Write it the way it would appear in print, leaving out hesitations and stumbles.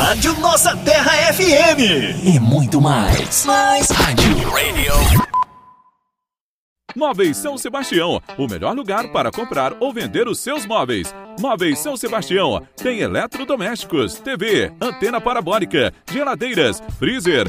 Rádio Nossa Terra FM. E muito mais. Rádio Radio. Móveis São Sebastião, o melhor lugar para comprar ou vender os seus móveis. Móveis São Sebastião tem eletrodomésticos, TV, antena parabólica, geladeiras, freezer,